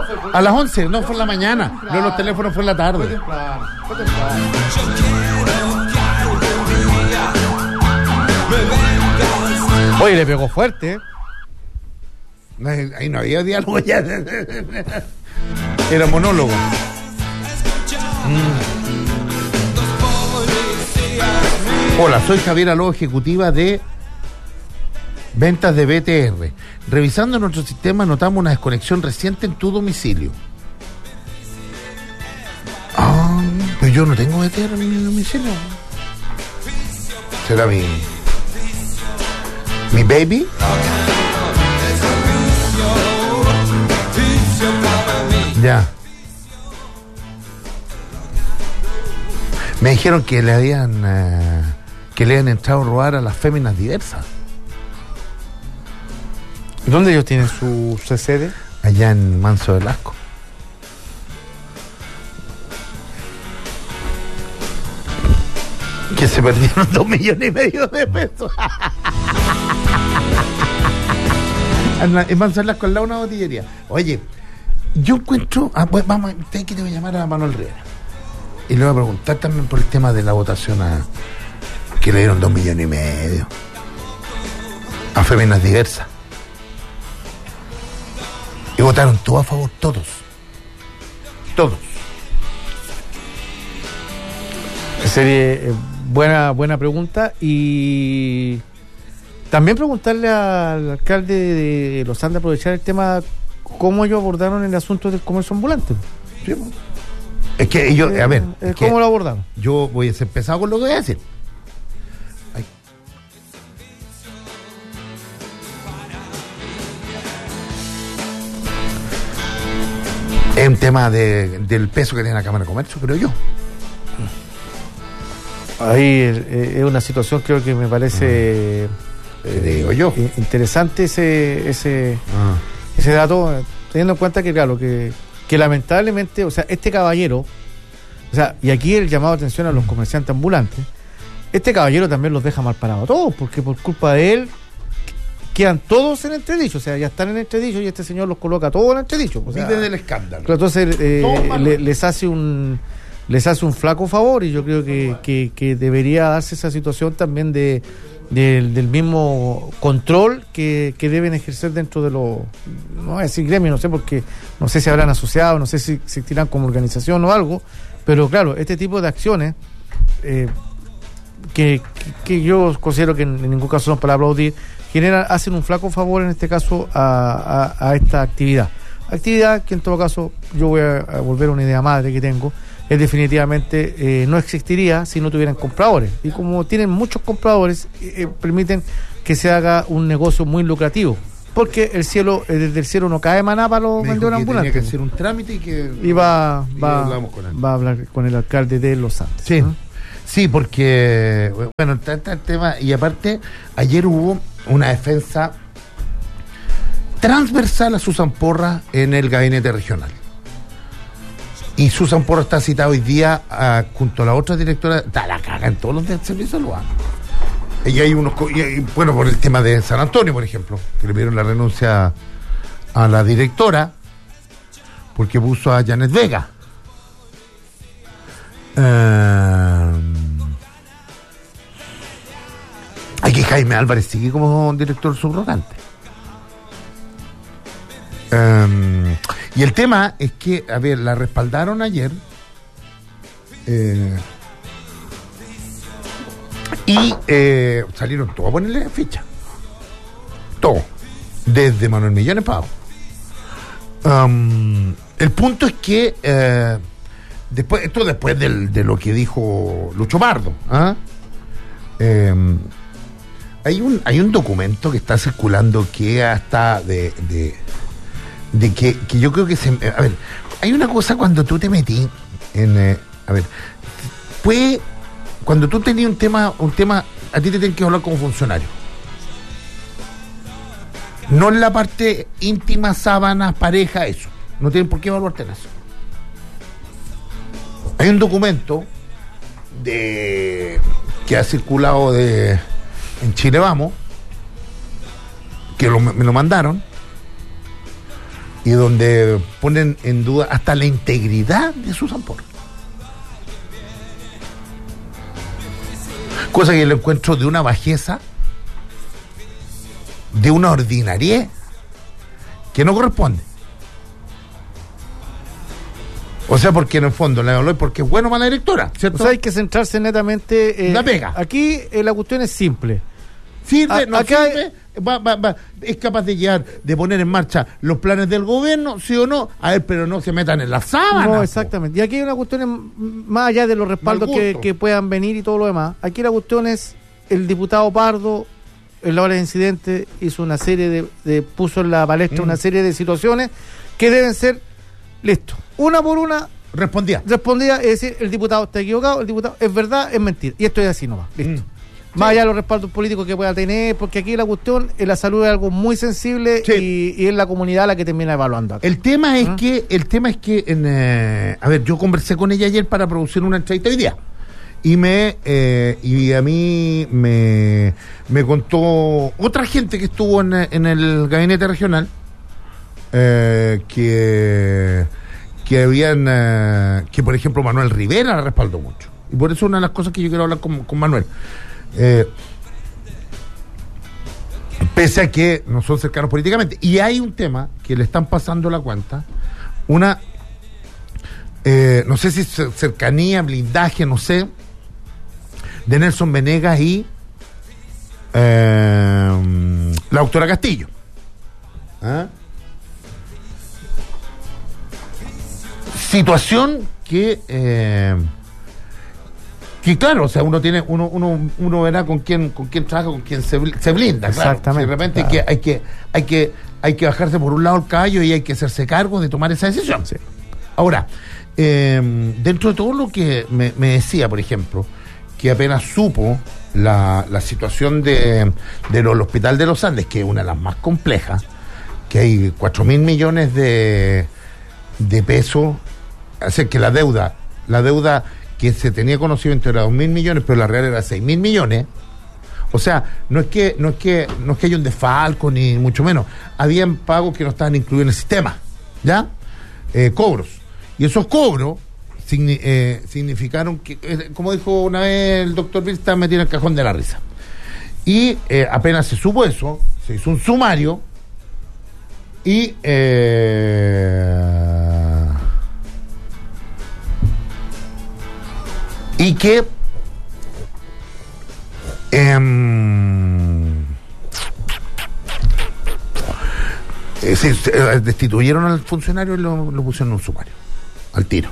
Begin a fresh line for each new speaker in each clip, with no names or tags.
A las 11, no fue en la mañana. No, los teléfonos fue en la tarde.
Fue temprano.
Oye, le pegó fuerte, ¿eh?
Ahí no había diálogo ya. Era monólogo. Hola, soy Javier Aló, ejecutiva de ventas de BTR. Revisando nuestro sistema notamos una desconexión reciente en tu domicilio. Pero yo no tengo BTR en mi domicilio. ¿Será mi baby? Ya. Me dijeron que le habían entrado a robar a las féminas diversas.
¿Dónde ellos tienen su sede?
Allá en Manso del Asco. Que se perdieron 2,5 millones de pesos. En Manso del Asco, al lado de una botillería. Oye, yo encuentro... pues vamos, usted que debe llamar a Manuel Rivera. Y le voy a preguntar también por el tema de la votación que le dieron 2,5 millones a féminas diversas. Y votaron todos a favor, todos.
Sería buena pregunta. Y también preguntarle al alcalde de Los Andes, aprovechar el tema, cómo ellos abordaron el asunto del comercio ambulante.
Sí, es que ellos, a ver...
¿Cómo lo abordaron?
Yo voy a ser pesado con lo que voy a decir. Es un tema del peso que tiene la Cámara de Comercio, creo yo.
Ahí es una situación, creo que me parece
digo yo.
Interesante ese dato, teniendo en cuenta que, claro, que lamentablemente, o sea, este caballero, o sea, y aquí el llamado de atención a los comerciantes ambulantes, este caballero también los deja mal parados a todos, porque por culpa de él quedan todos en entredicho, o sea, ya están en entredicho y este señor los coloca todos en entredicho. O sea,
vive del escándalo.
Entonces les hace un flaco favor, y yo creo que debería darse esa situación también del mismo control que deben ejercer dentro de los, no voy a decir gremios, no sé, porque no sé si habrán asociado, no sé si existirán como organización o algo, pero claro, este tipo de acciones que yo considero que en ningún caso son para aplaudir, hacen un flaco favor en este caso a esta actividad que en todo caso yo voy a volver a una idea madre que tengo, es definitivamente no existiría si no tuvieran compradores, y como tienen muchos compradores permiten que se haga un negocio muy lucrativo, porque desde el cielo no cae maná para los vendedores ambulantes.
Tenía que hacer un trámite
y va a hablar con el alcalde de Los Andes.
Sí. Sí, porque, bueno, está el tema, y aparte, ayer hubo una defensa transversal a Susan Porras en el gabinete regional. Y Susan Porras está citada hoy día junto a la otra directora, está la caga en todos los servicios de salud. Y hay unos, bueno, por el tema de San Antonio, por ejemplo, que le pidieron la renuncia a la directora porque puso a Janet Vega. Aquí Jaime Álvarez sigue como director subrogante. Y el tema es que, a ver, la respaldaron ayer y salieron todos a ponerle ficha. Todo. Desde Manuel Millones para abajo. El punto es que después de lo que dijo Lucho Pardo, hay un documento que está circulando que hasta de que yo creo que a ver, hay una cosa cuando tú te metí en cuando tú tenías un tema a ti te tienen que hablar como funcionario, no en la parte íntima, sábanas, pareja, eso no tienen por qué evaluarte en eso. Hay un documento que ha circulado en Chile Vamos, que me lo mandaron, y donde ponen en duda hasta la integridad de Susan Porras. Cosa que lo encuentro de una bajeza, de una ordinariedad que no corresponde. O sea, porque en el fondo la evalué porque es bueno para la directora, ¿cierto?
O sea, hay que centrarse netamente.
La pega.
Aquí la cuestión es simple.
¿Sirve? ¿No
acá
sirve? ¿Es capaz de llegar, de poner en marcha los planes del gobierno, sí o no? A ver, pero no se metan en la sábana.
No, exactamente. Y aquí hay una cuestión más allá de los respaldos que puedan venir y todo lo demás. Aquí la cuestión es, el diputado Pardo, en la hora de incidente, hizo una serie puso en la palestra una serie de situaciones que deben ser, listo, una por una. Respondía, es decir, el diputado está equivocado, el diputado es verdad, es mentira. Y esto es así nomás, listo. Más allá de los respaldos políticos que pueda tener, porque aquí la cuestión, la salud es algo muy sensible, y es la comunidad la que termina evaluando acá.
El tema es que, a ver, yo conversé con ella ayer para producir una entrevista hoy día. Y a mí me contó otra gente que estuvo en el gabinete regional, que por ejemplo Manuel Rivera la respaldó mucho. Y por eso una de las cosas que yo quiero hablar con Manuel. Pese a que no son cercanos políticamente, y hay un tema que le están pasando la cuenta, no sé si cercanía, blindaje, no sé, de Nelson Venegas y la doctora Castillo. Situación que claro, o sea, uno verá con quién trabaja, con quién se blinda, claro.
Exactamente.
De repente hay que bajarse por un lado el caballo y hay que hacerse cargo de tomar esa decisión.
Sí.
Ahora, dentro de todo lo que me decía, por ejemplo, que apenas supo la situación del Hospital de los Andes, que es una de las más complejas, que hay 4.000 millones de pesos, así que la deuda que se tenía conocimiento era 2.000 millones, pero la real era 6.000 millones. O sea, no es que haya un desfalco, ni mucho menos. Habían pagos que no estaban incluidos en el sistema, ¿ya? Cobros. Y esos cobros significaron que, como dijo una vez el doctor Bill, estaban metidos en el cajón de la risa. Y apenas se supo eso, se hizo un sumario y que destituyeron al funcionario y lo pusieron en un sumario al tiro.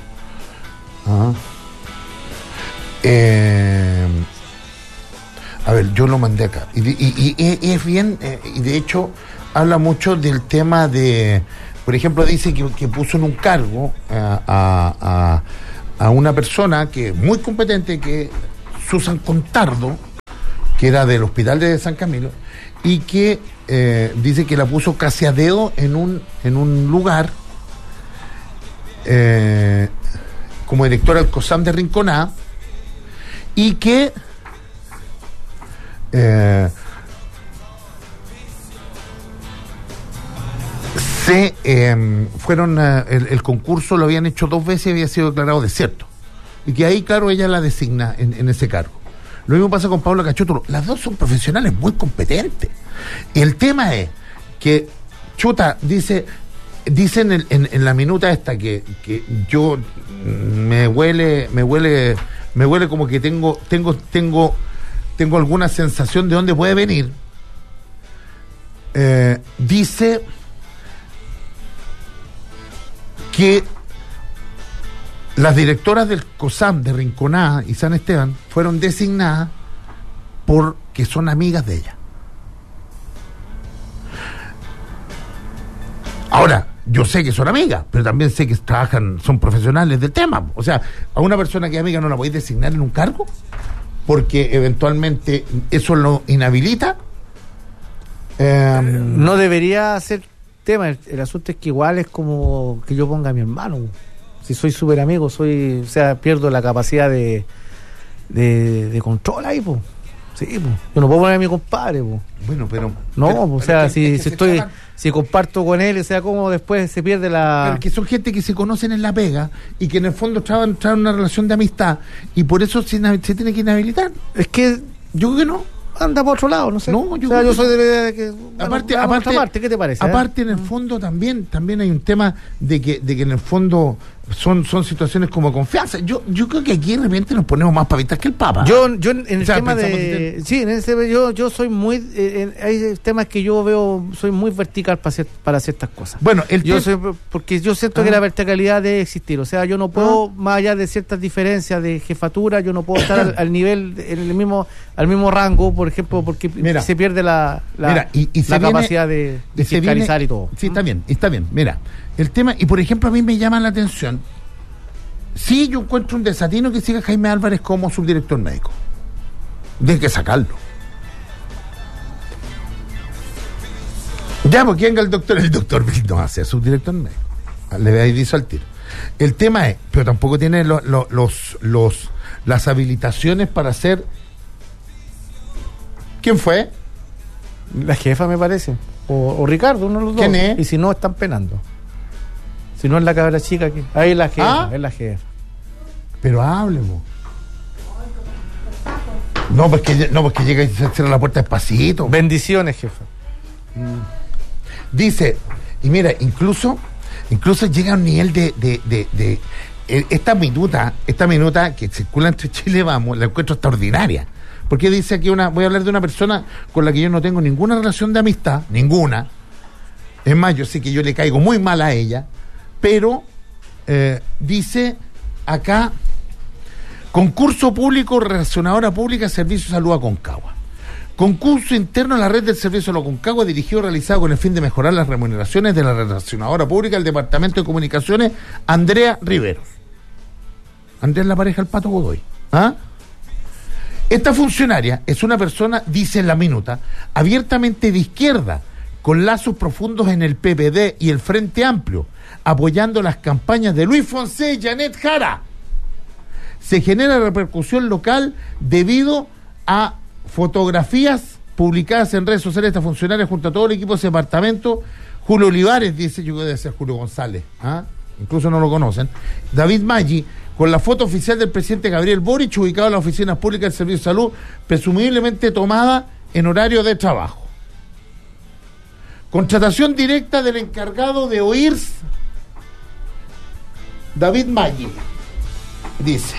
A ver, yo lo mandé acá y es bien, y de hecho habla mucho del tema de, por ejemplo, dice que puso en un cargo a una persona que muy competente, que Susan Contardo, que era del Hospital de San Camilo, y que dice que la puso casi a dedo en un lugar como directora del COSAM de Rinconá, y que el concurso lo habían hecho 2 veces y había sido declarado desierto, y que ahí, claro, ella la designa en ese cargo. Lo mismo pasa con Paula Cachoto. Las dos son profesionales muy competentes. El tema es que Chuta dicen en la minuta esta que yo me huele como que tengo alguna sensación de dónde puede venir. Dice que las directoras del COSAM de Rinconá y San Esteban fueron designadas porque son amigas de ella. Ahora, yo sé que son amigas, pero también sé que son profesionales del tema. O sea, a una persona que es amiga no la podéis designar en un cargo porque eventualmente eso lo inhabilita.
No debería ser tema. El asunto es que igual es como que yo ponga a mi hermano. Si soy súper amigo, pierdo la capacidad de control ahí, po. Sí, pues. Yo no puedo poner a mi compadre, pues.
Bueno, pero...
No,
pero,
o sea,
pero
si comparto con él, o sea, como después se pierde la...
Pero que son gente que se conocen en la pega y que en el fondo traen una relación de amistad y por eso se tiene que inhabilitar.
Es que
yo creo que no.
Anda por otro lado, no sé.
No, yo
soy de la idea de que...
Aparte,
¿qué te parece?
Aparte, en el fondo también hay un tema de que en el fondo son situaciones como confianza. Yo creo que aquí de repente nos ponemos más pavitas que el Papa.
Yo en el tema de... Sí, en ese yo soy muy... hay temas que yo veo, soy muy vertical para ciertas cosas.
Bueno,
porque yo siento que la verticalidad debe existir. O sea, yo no puedo, más allá de ciertas diferencias de jefatura, yo no puedo estar al nivel, al mismo rango, por ejemplo, porque se pierde la capacidad de fiscalizar y todo.
Sí, está bien. Mira, el tema, y por ejemplo a mí me llama la atención, si yo encuentro un desatino que siga Jaime Álvarez como subdirector médico, de que sacarlo. Ya, porque venga el doctor no va a ser subdirector médico, le habéis dicho al tiro. El tema es, pero tampoco tiene las habilitaciones para hacer. ¿Quién fue?
La jefa, me parece. O Ricardo, uno de los dos.
¿Quién es?
Y si no, están penando. Si no es la cabra chica aquí. Ahí es la jefa, es la jefa.
Pero hablemos. No, pues que llega y se cierra la puerta despacito.
Bendiciones, jefa.
Dice, y mira, incluso llega a un nivel de esta minuta que circula entre Chile, vamos, la encuentro extraordinaria. Porque dice aquí voy a hablar de una persona con la que yo no tengo ninguna relación de amistad, ninguna. Es más, yo sé que yo le caigo muy mal a ella, pero dice acá, concurso público, relacionadora pública, Servicio de Salud Aconcagua. Concurso interno en la red del Servicio de Salud Aconcagua, dirigido y realizado con el fin de mejorar las remuneraciones de la relacionadora pública del Departamento de Comunicaciones, Andrea Riveros. Andrea es la pareja del Pato Godoy. Esta funcionaria es una persona, dice en la minuta, abiertamente de izquierda, con lazos profundos en el PPD y el Frente Amplio, apoyando las campañas de Luis Foncé y Janet Jara. Se genera repercusión local debido a fotografías publicadas en redes sociales de esta funcionaria junto a todo el equipo de ese departamento. Julio Olivares, dice, yo debe ser Julio González, incluso no lo conocen. David Maggi, con la foto oficial del presidente Gabriel Boric, ubicado en las oficinas públicas del Servicio de Salud, presumiblemente tomada en horario de trabajo. Contratación directa del encargado de OIRS, David Maggi, dice.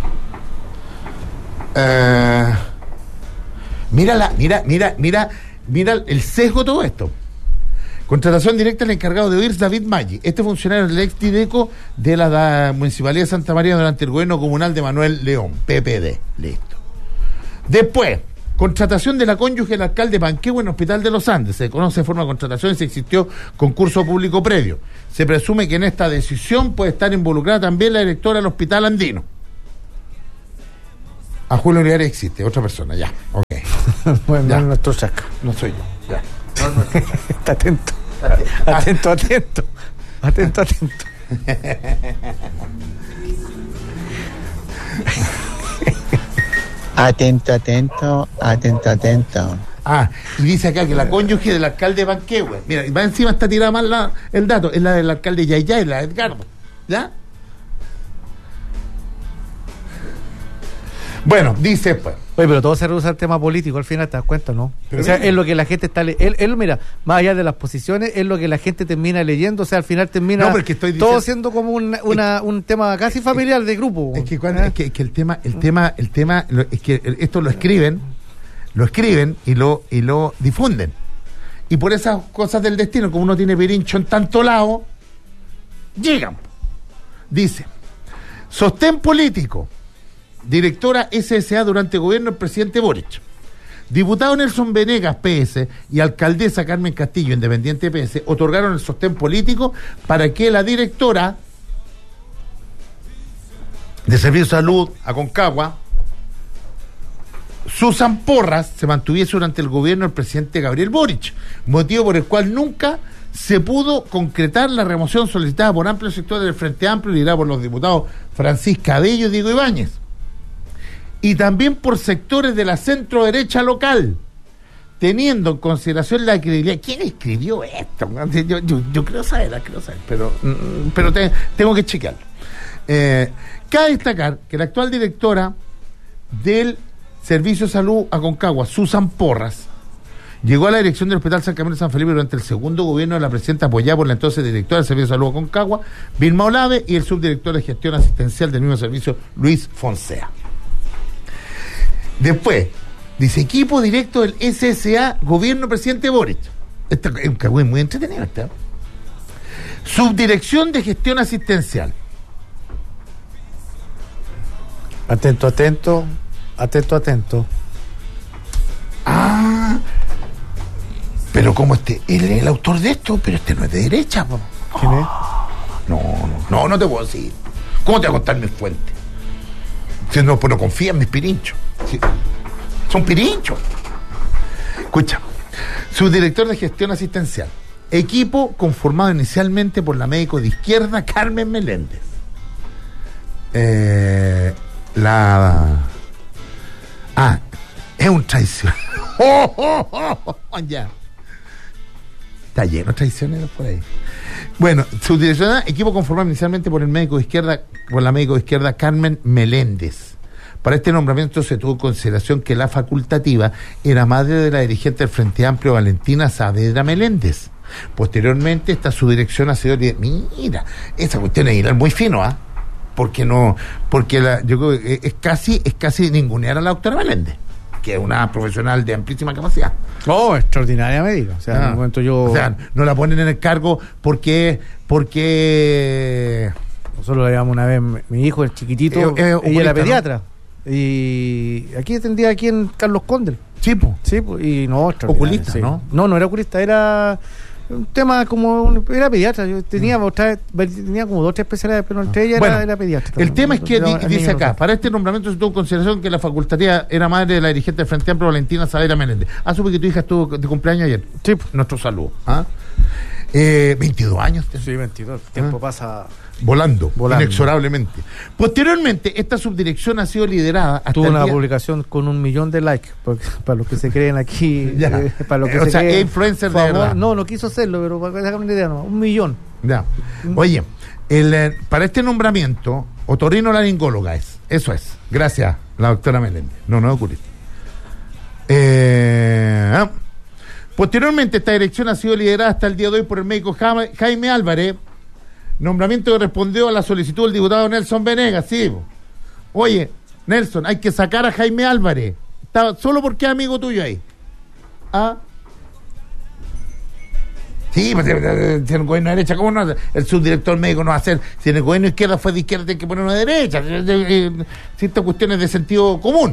Mira el sesgo de todo esto. Contratación directa del encargado de OIRS, David Maggi. Este funcionario es el ex Dideco de la Municipalidad de Santa María durante el gobierno comunal de Manuel León, PPD. Listo. Después, contratación de la cónyuge del alcalde Panquehue en Hospital de los Andes. Se conoce de forma de contratación y se existió concurso público previo. Se presume que en esta decisión puede estar involucrada también la directora del Hospital Andino. A Julio Olivares existe, otra persona, ya. Ok.
Bueno,
ya.
No es nuestro chaco.
No soy yo, ya.
Está atento. Atento.
Atento.
Y dice acá que la cónyuge del alcalde Panquehue, mira, va encima, está tirada mal el dato, es la del alcalde Yayay, la de Edgardo, ¿ya? Bueno, dice pues.
Oye, pero todo se reduce al tema político, al final te das cuenta, ¿no?
Pero
o sea, es lo que la gente está él, mira, más allá de las posiciones, es lo que la gente termina leyendo, o sea, al final termina todo siendo como un tema casi familiar de grupo.
Es que el tema es que esto lo escriben y lo difunden. Y por esas cosas del destino, como uno tiene pirincho en tanto lado, llegan. Dice, sostén político. Directora SSA durante el gobierno del presidente Boric. Diputado Nelson Venegas, PS, y alcaldesa Carmen Castillo, independiente PS, otorgaron el sostén político para que la directora de Servicio de Salud Aconcagua, Susan Porras, se mantuviese durante el gobierno del presidente Gabriel Boric, motivo por el cual nunca se pudo concretar la remoción solicitada por amplios sectores del Frente Amplio, liderado por los diputados Francisca Abello y Diego Ibáñez. y también por sectores de la centro derecha local, teniendo en consideración la credibilidad. ¿Quién escribió esto? Yo creo saber, pero tengo que chequearlo. Cabe destacar que la actual directora del Servicio de Salud Aconcagua, Susan Porras, llegó a la dirección del Hospital San Camilo de San Felipe durante el segundo gobierno de la presidenta, apoyada por la entonces directora del Servicio de Salud Aconcagua, Vilma Olave, y el subdirector de gestión asistencial del mismo servicio, Luis Fonsea. Después, dice, equipo directo del SSA, gobierno presidente Boric. Esta es un cagüey muy entretenido. Subdirección de gestión asistencial.
Atento.
Ah, pero como él es el autor de esto, pero este no es de derecha, po.
¿Quién es?
No te puedo decir. ¿Cómo te voy a contar mis fuentes? Si no, pues no confía en mis pirinchos. Sí. Son pirinchos. Escucha, subdirector de gestión asistencial, equipo conformado inicialmente por la médico de izquierda Carmen Meléndez. Es un traicionero. Ya. Está lleno de traicioneros por ahí. Bueno, subdirección, equipo conformado inicialmente por la médico de izquierda Carmen Meléndez. Para este nombramiento se tuvo en consideración que la facultativa era madre de la dirigente del Frente Amplio, Valentina Saavedra Meléndez. Posteriormente, esta subdirección ha sido... Mira, esa cuestión es ir muy fino, ¿ah? Porque yo creo que es casi ningunear a la doctora Meléndez, que es una profesional de amplísima capacidad.
Oh, extraordinaria médica. O sea, en un momento
o sea, no la ponen en el cargo porque
nosotros la llevamos una vez, mi hijo, el chiquitito, ella era pediatra, ¿no? Y aquí atendía en Carlos Condel.
Sí,
y no,
oculista, sí.
¿No? No era oculista, era un tema era pediatra. Yo tenía como 2 o 3 especialidades, pero entre ellas era pediatra.
El tema es que dice acá, para este nombramiento se tuvo en consideración que la facultativa era madre de la dirigente del Frente Amplio, Valentina Saavedra Meléndez. Supe que tu hija estuvo de cumpleaños ayer.
Sí.
Nuestro saludo. 22 años.
Sí, 22. El tiempo pasa...
Volando, inexorablemente. Posteriormente, esta subdirección ha sido liderada
tuvo una publicación con 1 millón de likes, para los que se creen aquí. Para los que se creen
influencer de verdad.
No quiso hacerlo, pero para que se hagan una idea, 1 millón.
Ya. Oye, para este nombramiento, otorrinolaringóloga eso es. Gracias, la doctora Meléndez. No ocurrió. Posteriormente, esta dirección ha sido liderada hasta el día de hoy por el médico Jaime Álvarez. Nombramiento que respondió a la solicitud del diputado Nelson Venegas, sí. Oye, Nelson, hay que sacar a Jaime Álvarez. Solo porque es amigo tuyo ahí. Sí, pues si el gobierno de derecha, ¿cómo no? El subdirector médico no va a hacer. Si en el gobierno de izquierda fue de izquierda, tiene que ponerlo de derecha. Si estas cuestiones de sentido común.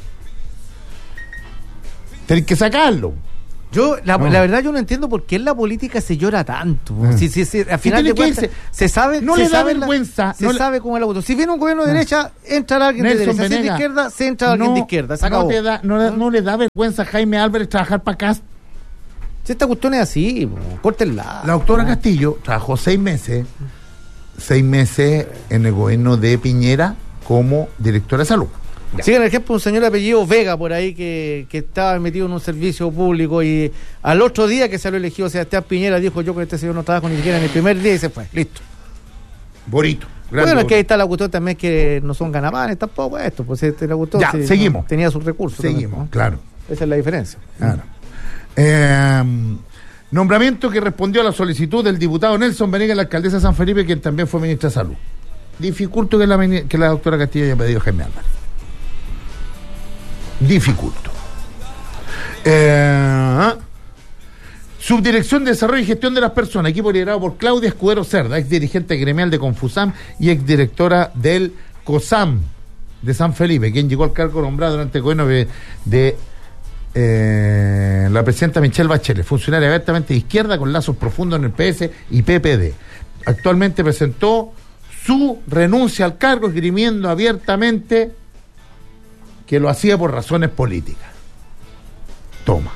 Tienes que sacarlo.
La verdad yo no entiendo por qué en la política se llora tanto. Al final de cuentas se sabe,
no le da vergüenza,
se sabe cómo es la votación. Si viene un gobierno de derecha, entra alguien de derecha. Si es de izquierda, se entra alguien de izquierda. Se acabó.
No le da vergüenza a Jaime Álvarez trabajar para acá.
Si esta cuestión es así, córtenla.
La doctora Castillo trabajó 6 meses en el gobierno de Piñera como directora de salud.
Sigan el ejemplo un señor de apellido Vega por ahí que estaba metido en un servicio público y al otro día que salió elegido Sebastián Piñera dijo: yo con este señor no trabajo ni siquiera en el primer día, y se fue, listo.
Bonito.
Bueno, es que ahí está la cuestión también, que no son ganamanes tampoco esto, pues la cuestión
seguimos.
No, tenía sus recursos.
Seguimos,
también, ¿no?
Claro.
Esa es la diferencia.
Claro. Nombramiento que respondió a la solicitud del diputado Nelson Venegas, la alcaldesa de San Felipe, quien también fue ministra de Salud. Dificulto que la doctora Castillo haya pedido a Jaime Álvarez. Dificulto. Subdirección de Desarrollo y Gestión de las Personas, equipo liderado por Claudia Escudero Cerda, ex dirigente gremial de Confusam y ex directora del COSAM de San Felipe, quien llegó al cargo nombrado durante el gobierno de la presidenta Michelle Bachelet, funcionaria abiertamente de izquierda con lazos profundos en el PS y PPD. Actualmente presentó su renuncia al cargo, esgrimiendo abiertamente que lo hacía por razones políticas. Toma.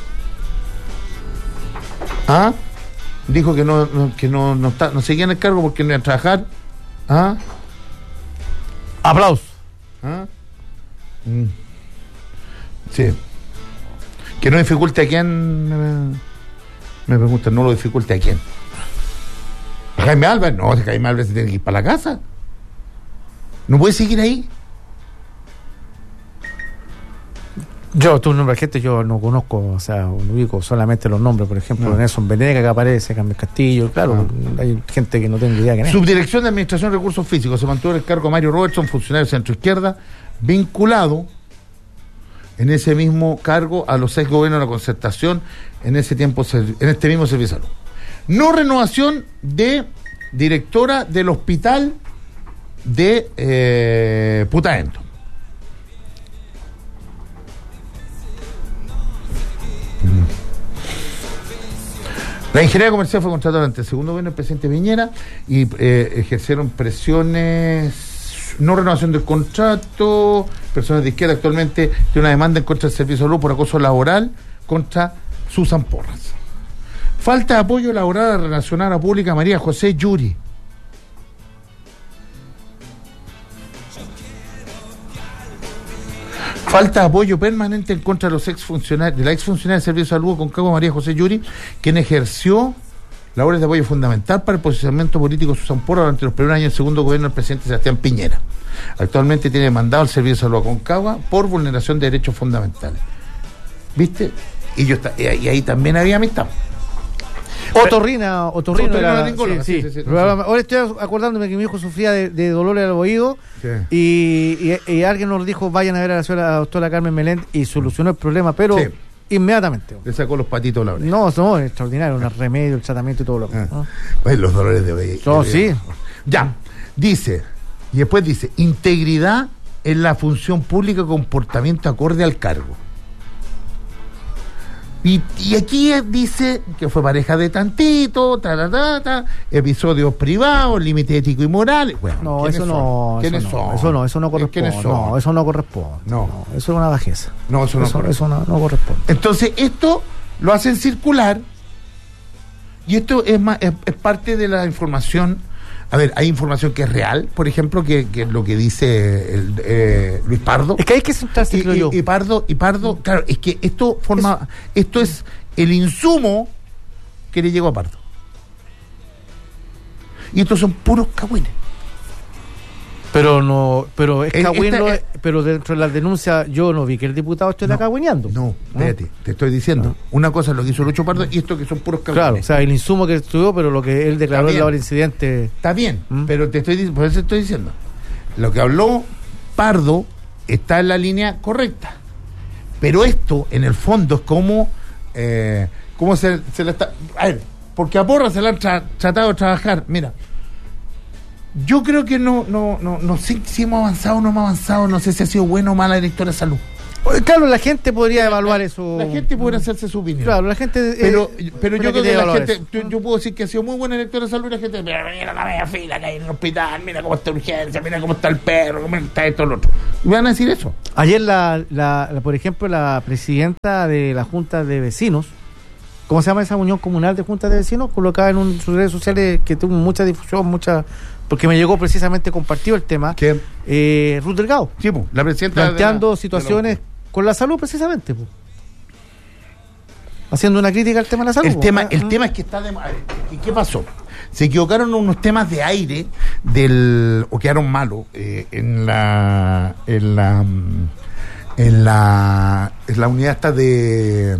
Dijo que no seguía en el cargo porque no iba a trabajar.
Aplausos.
Sí. Que no dificulte a quién. Me preguntan, no lo dificulte a quién. ¿A Jaime Álvarez? No, Jaime Álvarez se tiene que ir para la casa. ¿No puede seguir ahí?
Yo, tu nombre de gente, yo no conozco, o sea, ubico solamente los nombres, por ejemplo, Nelson Venegas que aparece, Carmen Castillo, claro, hay gente que no tengo idea quién es.
Subdirección de Administración de Recursos Físicos, se mantuvo en el cargo Mario Robertson, funcionario centro izquierda, vinculado en ese mismo cargo a los 6 gobiernos de la concertación en ese tiempo, en este mismo servicio de salud. No renovación de directora del hospital de Putaendo. La ingeniería comercial fue contratada durante el segundo gobierno del presidente Piñera y ejercieron presiones, no renovación del contrato. Personas de izquierda actualmente tienen una demanda en contra del servicio de salud por acoso laboral contra Susan Porras. Falta de apoyo laboral a relacionar pública María José Yuri. Falta de apoyo permanente en contra de los exfuncionarios, de la exfuncionaria del Servicio de Salud Aconcagua María José Yuri, quien ejerció labores de apoyo fundamental para el posicionamiento político de Susan Porras durante los primeros años del segundo gobierno del presidente Sebastián Piñera. Actualmente tiene demandado al Servicio de Salud Aconcagua por vulneración de derechos fundamentales. ¿Viste? Y ahí también había amistad.
Otorrino era, sí.
Sí.
Ahora estoy acordándome que mi hijo sufría de dolores al oído, y alguien nos dijo, vayan a ver a la doctora Carmen Meléndez, y solucionó el problema, pero inmediatamente.
Le sacó los patitos a la oreja.
No, extraordinario, un remedio, el tratamiento y todo lo que...
Pues los dolores de oído.
Sí.
Ya, dice, y después dice, integridad en la función pública, comportamiento acorde al cargo. Y aquí dice que fue pareja de tantito, episodios privados, límite ético y moral. Bueno,
no, eso no.
¿Quiénes son?
Eso no corresponde. No, eso no corresponde. No, eso es una bajeza.
No, eso
no corresponde.
Entonces, esto lo hacen circular, y esto es parte de la información. A ver, hay información que es real, por ejemplo, que es lo que dice Luis Pardo.
Es que hay que sentarse, creo yo.
Y Pardo, claro, es que esto es el insumo que le llegó a Pardo. Y estos son puros cagüines.
Pero es cagüino, pero dentro de las denuncias yo no vi que el diputado esté cagüineando.
No, espérate, te estoy diciendo. Una cosa es lo que hizo Lucho Pardo y esto que son puros cagüines.
Claro, o sea, el insumo que estudió, pero lo que él declaró en el incidente...
Está bien, pero por eso estoy diciendo. Lo que habló Pardo está en la línea correcta. Pero esto, en el fondo, es como se le está... A ver, porque a Porras se le han tratado de trabajar. Mira, yo creo que no sé si hemos avanzado o no hemos avanzado, no sé si ha sido bueno o mala directora de salud.
Claro, la gente podría evaluar eso.
La gente podría hacerse su opinión.
Claro, la gente...
Pero yo creo que la gente... Yo puedo decir que ha sido muy buena directora de salud y la gente... Mira la media fila que hay en el hospital, mira cómo está urgencia, mira cómo está el perro, cómo está esto, lo otro. Y van a decir eso.
Ayer, por ejemplo, la presidenta de la Junta de Vecinos, ¿cómo se llama esa unión comunal de juntas de vecinos? Colocada en sus redes sociales que tuvo mucha difusión, porque me llegó precisamente compartido el tema.
¿Qué?
Ruth Delgado.
Sí, la presidenta
planteando situaciones con la salud precisamente. Haciendo una crítica al tema de la salud.
El tema es que está de... ¿Qué pasó? Se equivocaron unos temas de aire o quedaron malos en la unidad esta de...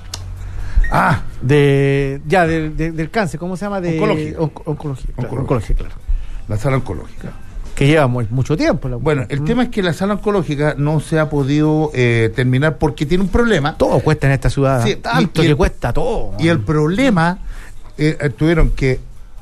del cáncer, ¿cómo se llama? Oncología, claro.
La sala oncológica.
Que lleva mucho tiempo.
El tema es que la sala oncológica no se ha podido terminar porque tiene un problema.
Todo cuesta en esta ciudad.
Sí,
tanto que cuesta todo.
Y el problema, tuvieron que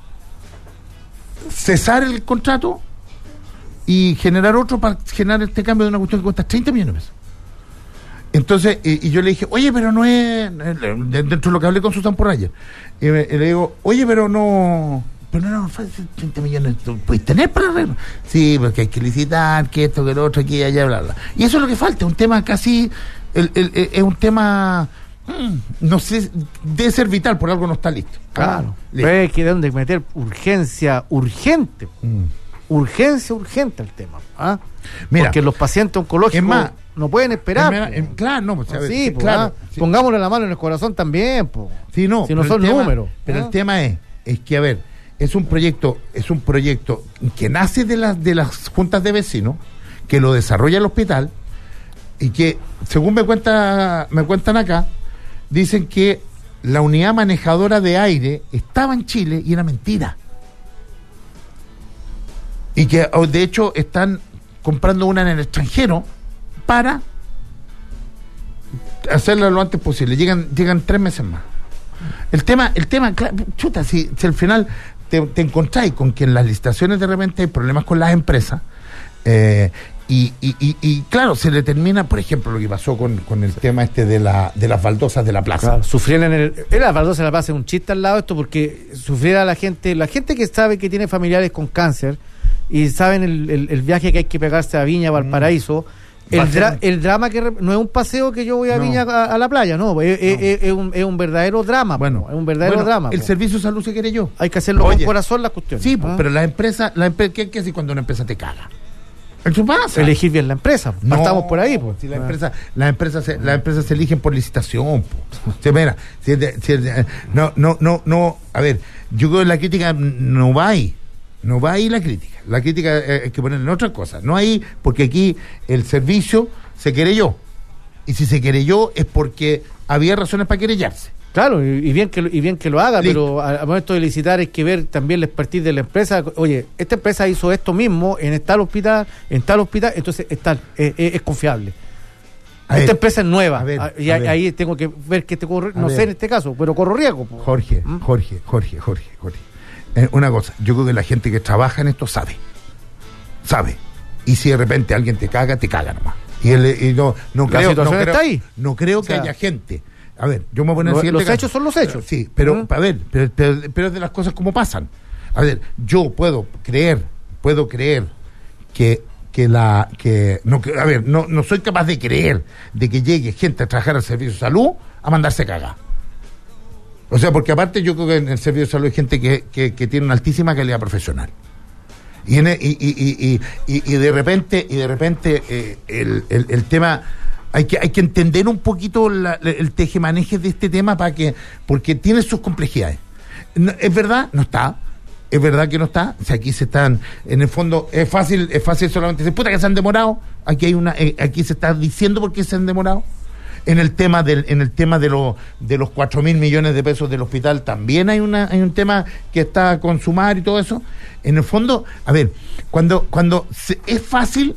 cesar el contrato y generar otro para generar este cambio de una cuestión que cuesta 30 millones de pesos. Entonces, y yo le dije, oye, pero no es... Dentro de lo que hablé con Susan Porras ayer, y le digo, oye, pero no fácil, 30 millones, ¿tú puedes tener para arreglar? Sí, porque hay que licitar, que esto, que lo otro, aquí, allá, bla, bla. Y eso es lo que falta, un tema casi... es un tema... no sé, debe ser vital, por algo no está listo.
Claro. Hay que donde meter urgencia urgente. Urgencia urgente al tema. Mira, porque los pacientes oncológicos No pueden esperar.
Claro, no, pues, a ver,
sí, pues,
claro. Sí.
Pongámosle la mano en el corazón también, pues.
Sí, no,
si no son números.
Pero el tema es que, a ver, es un proyecto que nace de las juntas de vecinos, que lo desarrolla el hospital, y que, según me cuentan acá, dicen que la unidad manejadora de aire estaba en Chile y era mentira. Y que, de hecho, están comprando una en el extranjero para hacerla lo antes posible. Llegan 3 meses más. El tema, chuta, si al final te encontráis con que en las licitaciones de repente hay problemas con las empresas, y claro, se le termina, por ejemplo, lo que pasó con el tema de las baldosas de la plaza. Claro,
sufrieron las baldosas de la plaza, es un chiste al lado esto, porque sufriera la gente que sabe que tiene familiares con cáncer y saben el viaje que hay que pegarse a Viña, Valparaíso. El drama que no es un paseo que yo voy a Viña a la playa, es un verdadero drama.
Bueno,
es un verdadero drama.
El servicio de salud se quiere yo.
Hay que hacerlo con corazón las cuestiones.
Sí, pero la empresa, ¿qué hace cuando una empresa te caga? Eso pasa.
Elegir bien la empresa. Partamos por ahí, pues.
Si las empresas se eligen por licitación, pues. Mira, no. A ver, yo creo que la crítica no va ahí. No va ahí la crítica. La crítica hay que ponerle en otras cosas. No ahí, porque aquí el servicio se querelló. Y si se querelló es porque había razones para querellarse.
Claro, y bien que lo haga, pero al momento de licitar hay que ver también la expertise de la empresa. Oye, esta empresa hizo esto mismo en tal hospital, entonces es confiable. Esta empresa es nueva. Ahí tengo que ver qué te corre, no sé en este caso, pero corro riesgo.
Jorge. Una cosa, yo creo que la gente que trabaja en esto sabe. Y si de repente alguien te caga nomás. Y no creo que haya gente. A ver, yo me voy a poner el siguiente
los caso. Hechos son los hechos.
Sí, pero a ver, pero es de las cosas como pasan. A ver, yo puedo creer no soy capaz de creer de que llegue gente a trabajar al servicio de salud a mandarse cagar. O sea, porque aparte yo creo que en el servicio de salud hay gente que tiene una altísima calidad profesional. Y de repente el tema hay que entender un poquito el tejemaneje de este tema porque tiene sus complejidades. Es verdad, no está. Es verdad que no está. O sea, aquí se están, en el fondo, es fácil solamente decir, puta que se han demorado. Aquí se está diciendo por qué se han demorado. En el tema de los 4.000 millones de pesos del hospital también hay un tema que está con sumar y todo eso. En el fondo, a ver, cuando es fácil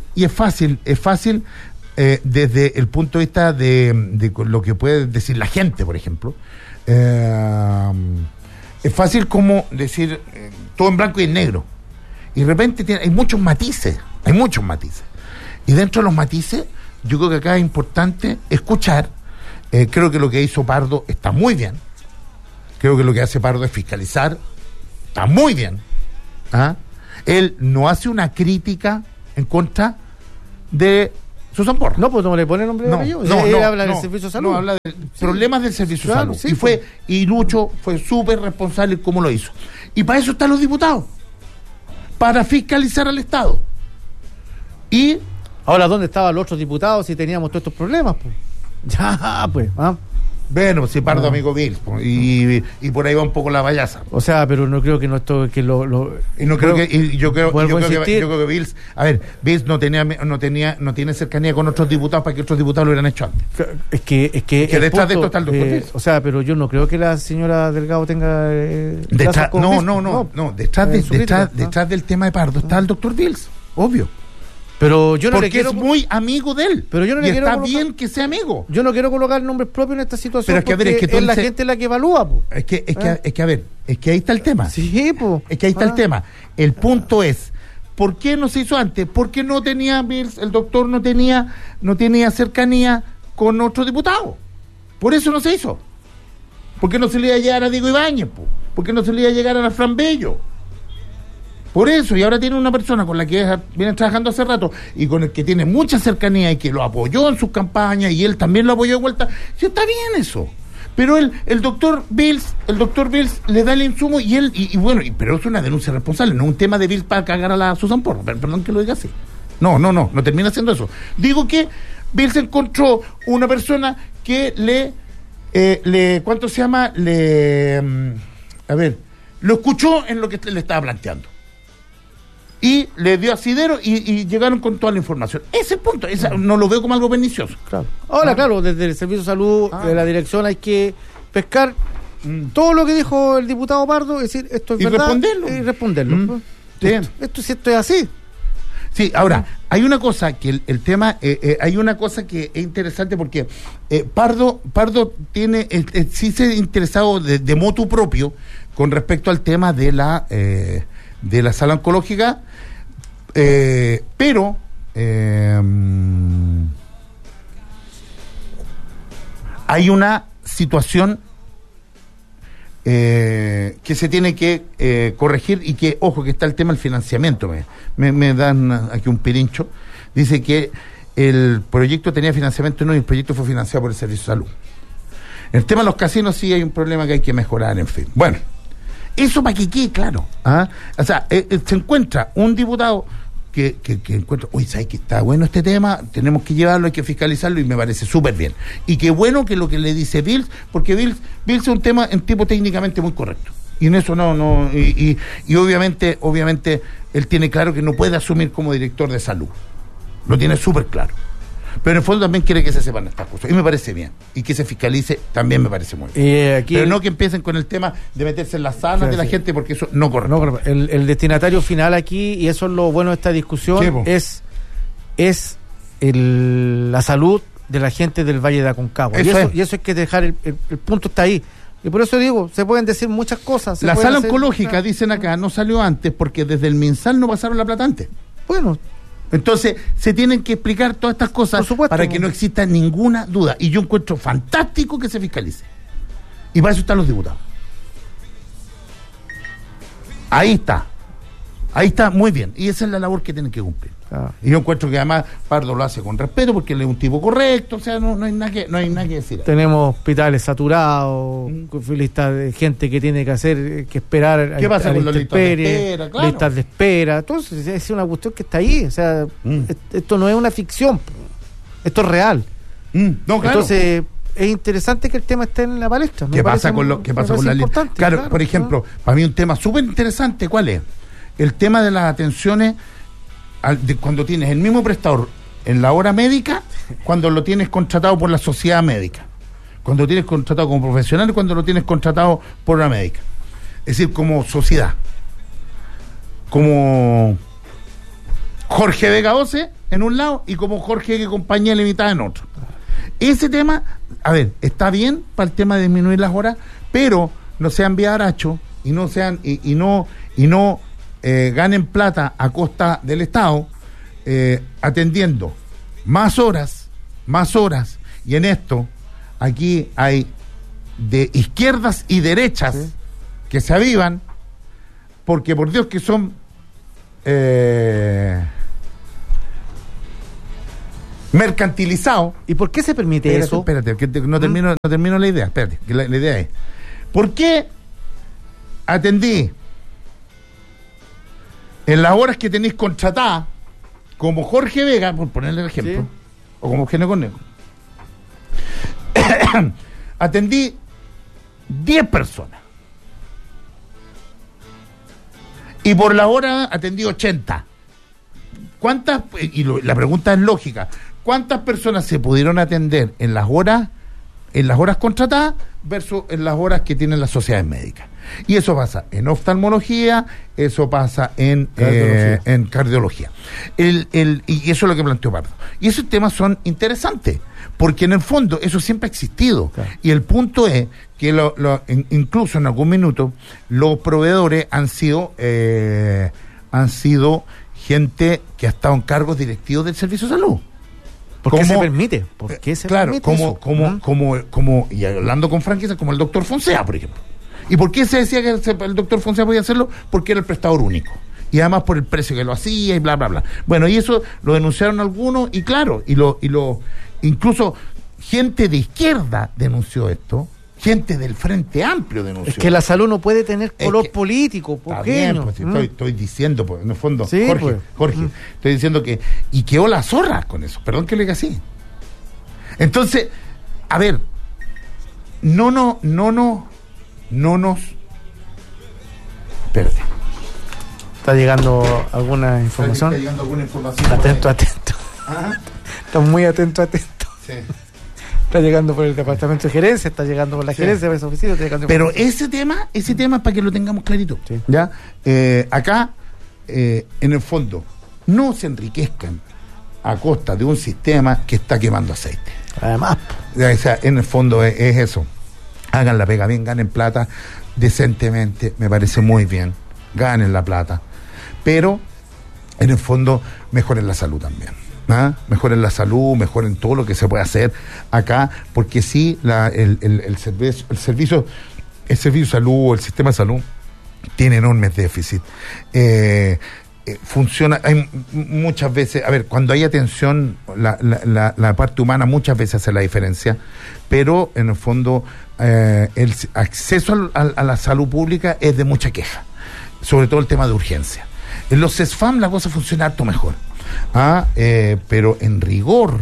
desde el punto de vista de lo que puede decir la gente, por ejemplo, es fácil como decir todo en blanco y en negro, y de repente hay muchos matices, y dentro de los matices yo creo que acá es importante escuchar. Creo que lo que hizo Pardo está muy bien. Creo que lo que hace Pardo es fiscalizar. Está muy bien. Él no hace una crítica en contra de Susan Porras.
No, pues no le pone nombre de apellido. Él habla del servicio de salud.
No, habla de problemas del servicio de salud. Sí, y Lucho fue súper responsable en cómo lo hizo. Y para eso están los diputados. Para fiscalizar al Estado. Y
ahora, ¿dónde estaban los otros diputados si teníamos todos estos problemas? Pues? Ya, pues.
Bueno, si Pardo amigo Bills, y por ahí va un poco la payaza.
O sea, pero no creo que no esto que lo
y no creo que y yo creo que Bills, a ver, Bills no tiene cercanía con otros diputados para que otros diputados lo hubieran hecho antes.
Es que
detrás de esto está el doctor Bills.
O sea, pero yo no creo que la señora Delgado tenga
detrás del tema de Pardo está el doctor Bills, obvio.
Pero yo no
porque
le quiero,
es muy amigo de él.
Pero yo no le quiero
está bien que sea amigo.
Yo no quiero colocar nombres propios en esta situación.
Pero es que, a ver, es
la gente la que evalúa, po.
Es que ahí está el tema.
Sí, po.
Es que ahí está el tema. El punto es, ¿por qué no se hizo antes? Porque no tenía Bills, el doctor no tenía cercanía con otro diputado. Por eso no se hizo. ¿Por qué no se le iba a llegar a Diego Ibáñez, po? ¿Por qué no se le iba a llegar a Fran Bello? Por eso, y ahora tiene una persona con la que viene trabajando hace rato y con el que tiene mucha cercanía y que lo apoyó en sus campañas y él también lo apoyó de vuelta. Sí, está bien eso. Pero el doctor Bills le da el insumo pero es una denuncia responsable, no un tema de Bills para cagar a la Susan Porras. Perdón que lo diga así. No termina siendo eso. Digo que Bills encontró una persona que ¿cuánto se llama? Lo escuchó en lo que le estaba planteando. Y le dio asidero y llegaron con toda la información. Ese punto, no lo veo como algo pernicioso.
Claro. Ahora, claro, desde el Servicio de Salud, de la dirección, hay que pescar todo lo que dijo el diputado Pardo, es decir, esto es verdad. Y responderlo. Esto es así.
Sí, ahora, hay una cosa que el tema, hay una cosa que es interesante porque Pardo tiene, sí se ha interesado de motu propio con respecto al tema de la sala oncológica, pero hay una situación que se tiene que corregir y que, ojo, que está el tema del financiamiento. Me dan aquí un pirincho. Dice que el proyecto tenía financiamiento, no, y el proyecto fue financiado por el Servicio de Salud. En el tema de los casinos sí hay un problema que hay que mejorar, en fin. Bueno, eso para que quede claro. O sea, se encuentra un diputado que encuentra, uy, ¿sabes que está bueno este tema? Tenemos que llevarlo, hay que fiscalizarlo, y me parece súper bien. Y qué bueno que lo que le dice Bills, porque Bills es un tipo técnicamente muy correcto. Y en eso y obviamente él tiene claro que no puede asumir como director de salud. Lo tiene súper claro. Pero en el fondo también quiere que se sepan estas cosas. Y me parece bien. Y que se fiscalice también me parece muy bien. Pero no que empiecen con el tema de meterse en las sanas de la gente, porque eso no corresponde.
El destinatario final aquí, y eso es lo bueno de esta discusión, es la salud de la gente del Valle de Aconcagua. Y eso hay que dejar, el punto está ahí. Y por eso digo, se pueden decir muchas cosas.
La sala oncológica, dicen acá, no salió antes porque desde el MinSal no pasaron la plata antes.
Bueno,
entonces se tienen que explicar todas estas cosas para que no exista ninguna duda. Y yo encuentro fantástico que se fiscalice. Y para eso están los diputados. Ahí está muy bien. Y esa es la labor que tienen que cumplir. Y yo encuentro que además Pardo lo hace con respeto porque él es un tipo correcto. O sea, no hay nada que decir.
Tenemos hospitales saturados, listas de gente que tiene que esperar.
¿Qué pasa con los listas de espera? Claro.
Listas de espera. Entonces es una cuestión que está ahí. O sea, esto no es una ficción. Esto es real. No, claro. Entonces es interesante que el tema esté en la palestra.
¿Qué pasa con la lista? Claro, por ejemplo, para mí un tema súper interesante, ¿cuál es? El tema de las atenciones cuando tienes el mismo prestador en la hora médica, cuando lo tienes contratado por la sociedad médica, cuando lo tienes contratado como profesional y cuando lo tienes contratado por la médica. Es decir, como sociedad. Como Jorge Vega Oce en un lado y como Jorge que Compañía Limitada en otro. Ese tema, a ver, está bien para el tema de disminuir las horas, pero no sean viarachos y no sean y no ganen plata a costa del Estado, atendiendo más horas, y en esto, aquí hay de izquierdas y derechas que se avivan, porque por Dios que son mercantilizados.
¿Y por qué se permite eso?
Espérate, que no termino la idea, espérate, que la idea es, ¿por qué atendí en las horas que tenéis contratadas, como Jorge Vega, por ponerle el ejemplo, o como Eugenio Cornejo, atendí 10 personas, y por la hora atendí 80? ¿Cuántas? La pregunta es lógica. ¿Cuántas personas se pudieron atender en las horas contratadas versus en las horas que tienen las sociedades médicas? Y eso pasa en oftalmología, eso pasa en cardiología. Y eso es lo que planteó Pardo. Y esos temas son interesantes, porque en el fondo eso siempre ha existido. Claro. Y el punto es que incluso en algún minuto los proveedores han sido gente que ha estado en cargos directivos del Servicio de Salud.
¿Por qué se permite? ¿Por qué se permite eso?
Como, y hablando con franqueza, como el doctor Fonseca, por ejemplo. ¿Y por qué se decía que el doctor Fonseca podía hacerlo? Porque era el prestador único. Y además por el precio que lo hacía y bla, bla, bla. Bueno, y eso lo denunciaron algunos, y claro, incluso gente de izquierda denunció esto, gente del Frente Amplio denunció.
Es que la salud no puede tener color político,
bien, pues, estoy diciendo, pues, en el fondo, sí, Jorge, estoy diciendo que, y quedó la zorra con eso, perdón que le diga así. Entonces, a ver, no nos... Espérate.
Está llegando alguna información.
Está llegando alguna información.
Atento.
Ajá.
Está muy atento.
Sí.
Está llegando por el departamento de gerencia, está llegando por la gerencia de esa oficina. Está llegando
Pero ese tema es para que lo tengamos clarito.
Sí.
¿Ya? Acá, en el fondo, no se enriquezcan a costa de un sistema que está quemando aceite.
Además,
O sea, en el fondo es eso. Hagan la pega bien, ganen plata decentemente, me parece muy bien. Ganen la plata. Pero, en el fondo, mejoren la salud también. ¿Ah? Mejoren la salud, mejoren todo lo que se puede hacer acá, porque sí, el servicio de salud, el sistema de salud, tiene enormes déficits. Funciona, hay muchas veces, a ver, cuando hay atención, la parte humana muchas veces hace la diferencia, pero en el fondo el acceso a la salud pública es de mucha queja, sobre todo el tema de urgencia. En los CESFAM la cosa funciona harto mejor, pero en rigor,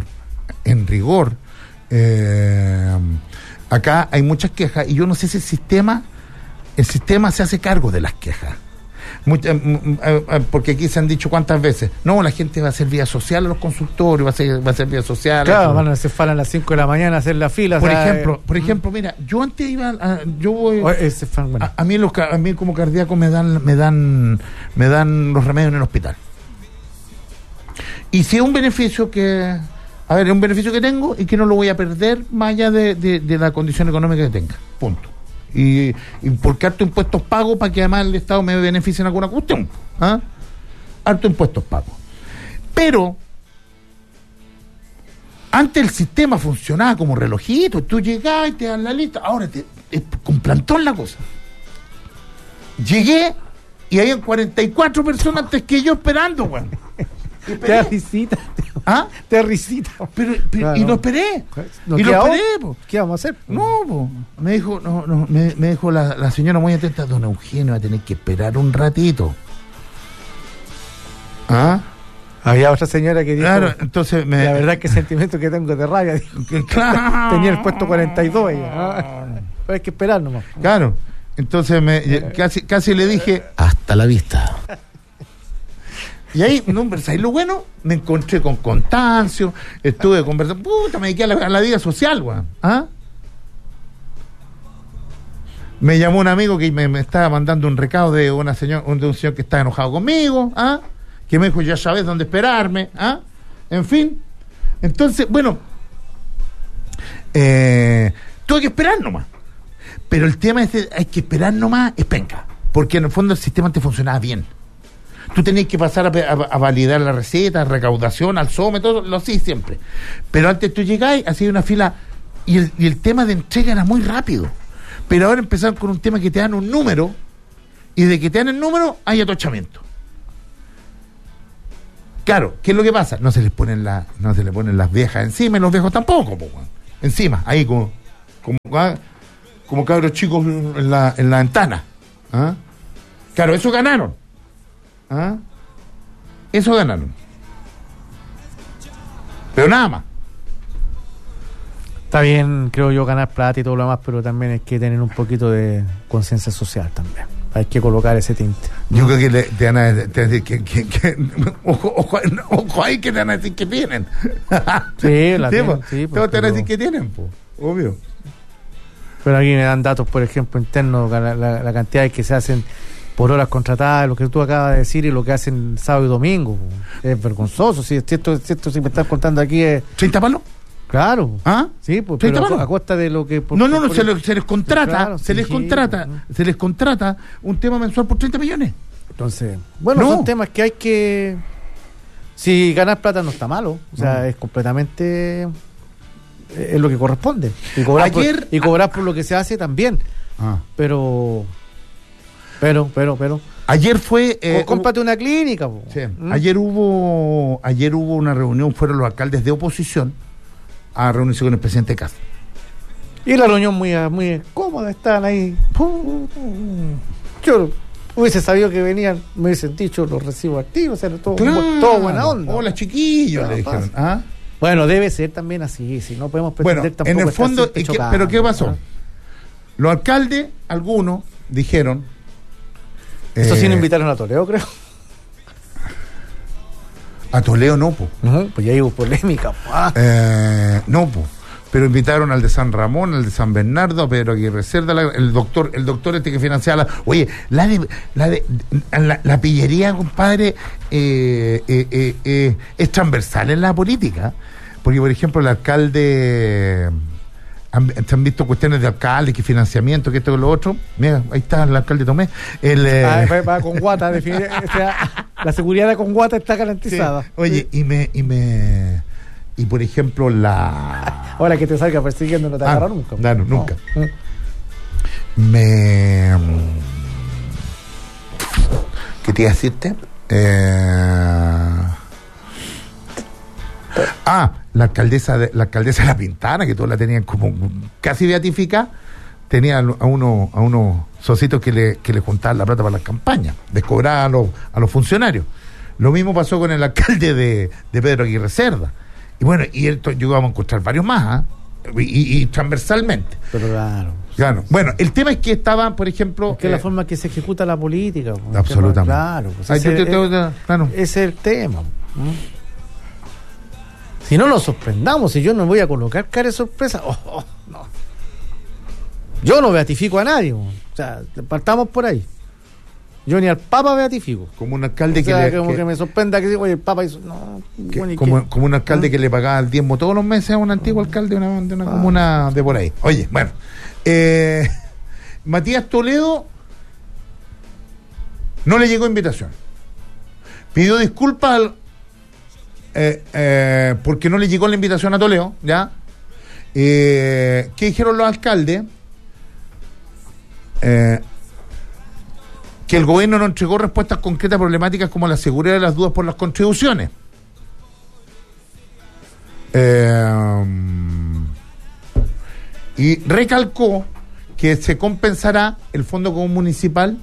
acá hay muchas quejas y yo no sé si el sistema se hace cargo de las quejas. Porque aquí se han dicho cuántas veces, no, la gente va a hacer vía social a los consultorios, va a hacer vía social.
Claro, van a hacer fala a las 5 de la mañana a hacer la fila.
Por ejemplo, mira, yo antes iba yo voy
bueno.
a mí como cardíaco me dan los remedios en el hospital. Y si es un beneficio es un beneficio que tengo y que no lo voy a perder más allá de la condición económica que tenga. Punto. Y porque harto impuestos pago para que además el Estado me beneficie en alguna cuestión. Harto impuestos pago. Pero antes el sistema funcionaba como relojito, tú llegabas y te dan la lista, ahora es con plantón la cosa. Llegué y habían 44 personas antes que yo esperando, weón.
Te da risita. Te da risita.
Pero
claro,
y lo esperé.
No,
y lo esperé, po.
¿Qué vamos a hacer?
No, po. Me dijo la señora muy atenta, don Eugenio va a tener que esperar un ratito.
Había otra señora que dijo,
claro, entonces
la verdad que sentimiento que tengo de rabia, dijo.
Claro.
Tenía el puesto 42 ella. Pero hay que esperar nomás.
Claro. Entonces casi le dije, hasta la vista. Y ahí, ¿sabes lo bueno? Me encontré con Constancio, estuve conversando, me dediqué a la vida social, weón. Me llamó un amigo que me estaba mandando un recado de un señor que estaba enojado conmigo, que me dijo, ya sabes dónde esperarme, en fin. Entonces, bueno, tuve que esperar nomás. Pero el tema hay que esperar nomás, es penca, porque en el fondo el sistema te funcionaba bien. Tú tenías que pasar a validar la receta, recaudación, al SOME, todo lo hacías siempre. Pero antes tú llegabas, hacías una fila y el tema de entrega era muy rápido. Pero ahora empezaron con un tema que te dan un número y de que te dan el número hay atochamiento. Claro, ¿qué es lo que pasa? No se les ponen las viejas encima y los viejos tampoco, encima, ahí como cabros chicos en la ventana. Claro, eso ganaron. Eso ganaron. Pero nada más.
Está bien, creo yo, ganar plata y todo lo demás, pero también hay que tener un poquito de conciencia social también. Hay que colocar ese tinte.
Yo creo que te van a decir que ojo ahí que te van a decir que tienen.
Sí, la tienen,
sí, todos te van a decir que tienen, obvio.
Pero aquí me dan datos, por ejemplo, internos, la cantidad de que se hacen por horas contratadas, lo que tú acabas de decir y lo que hacen sábado y domingo. Es vergonzoso. Si esto si me estás contando aquí es...
¿30 palos?
Claro. Sí, pues, pero a costa de lo que...
Se les contrata, claro, se les contrata un tema mensual por 30 millones.
Entonces, bueno, son temas que hay que... Si ganar plata no está malo, o sea, es completamente... es lo que corresponde. Y cobrar por lo que se hace también. Pero
ayer fue
cómprate una clínica.
Sí. Ayer hubo una reunión, fueron los alcaldes de oposición a reunirse con el presidente Castro.
Y la reunión muy cómoda, estaban ahí. Yo hubiese sabido que venían, me hubiesen dicho los recibos activos, o sea, todo buena onda.
Hola chiquillos, le dijeron.
Bueno, debe ser también así, si no podemos pretender
Bueno,
tampoco
en el
estar
fondo,
siempre chocando,
¿pero qué pasó?
¿no?
Los alcaldes, algunos, dijeron...
Eso sí no invitaron a Toledo, creo.
A Toledo no, po.
No, pues ya hubo polémica.
No, po. Pero invitaron al de San Ramón, al de San Bernardo, a Pedro Aguirre Cerda, el doctor este que financiaba oye, la pillería, compadre, es transversal en la política. Porque, por ejemplo, el alcalde... ¿Se han visto cuestiones de alcaldes, que financiamiento, que esto, que lo otro? Mira, ahí está el alcalde Tomé.
Va con Guata, la seguridad de con Guata está garantizada.
Sí. Oye, y por ejemplo,
ahora que te salga persiguiendo no te agarra nunca.
No, nunca. ¿Qué te iba a decirte? La alcaldesa de La Pintana, que todos la tenían como casi beatificada, tenía a unos socitos que le juntaban la plata para las campañas, descobraban a los funcionarios. Lo mismo pasó con el alcalde de Pedro Aguirre Cerda. Y bueno, yo vamos a encontrar varios más, y transversalmente.
Pero
claro. Bueno, el tema es que estaba, por ejemplo...
Es que es la forma que se ejusta la política.
Absolutamente.
Claro. Pues
claro.
Ese es el tema. Si no lo sorprendamos, si yo no voy a colocar cara de sorpresa, no. Yo no beatifico a nadie, o sea, partamos por ahí. Yo ni al Papa beatifico.
Como un alcalde
que me sorprenda que oye, el Papa hizo. No,
como un alcalde que le pagaba el diezmo todos los meses a un antiguo alcalde de una comuna de por ahí. Oye, bueno. Matías Toledo no le llegó invitación. Pidió disculpas porque no le llegó la invitación a Toledo, ¿ya? ¿Qué dijeron los alcaldes? Que el gobierno no entregó respuestas concretas a problemáticas como la seguridad de las dudas por las contribuciones. Y recalcó que se compensará el Fondo Común Municipal.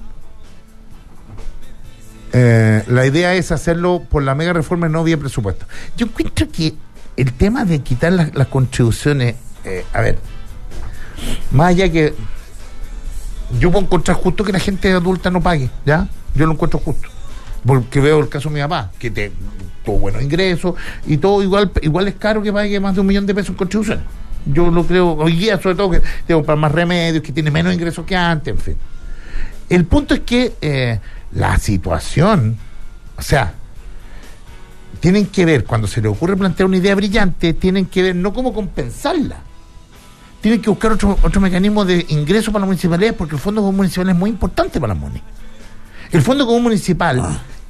La idea es hacerlo por la mega reforma no vía presupuesto. Yo encuentro que el tema de quitar las contribuciones, a ver, más allá que yo puedo encontrar justo que la gente adulta no pague, ¿ya? Yo lo encuentro justo, porque veo el caso de mi papá, que tuvo buenos ingresos y todo, igual es caro que pague más de $1 millón en contribuciones. Yo lo creo hoy día, sobre todo que tengo para más remedios, que tiene menos ingresos que antes, en fin. El punto es que la situación, o sea, tienen que ver, cuando se le ocurre plantear una idea brillante, tienen que ver no cómo compensarla, tienen que buscar otro mecanismo de ingreso para las municipalidades, porque el Fondo Común Municipal es muy importante para las MUNI. El Fondo Común Municipal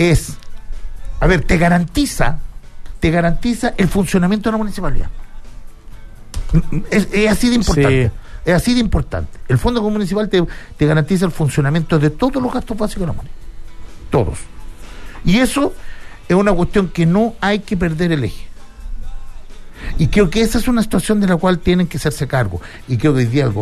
te garantiza el funcionamiento de la municipalidad. Es así de importante. Sí. Es así de importante. El Fondo Común Municipal te garantiza el funcionamiento de todos los gastos básicos de la MUNI. Todos. Y eso es una cuestión que no hay que perder el eje. Y creo que esa es una situación de la cual tienen que hacerse cargo. Y creo que hoy día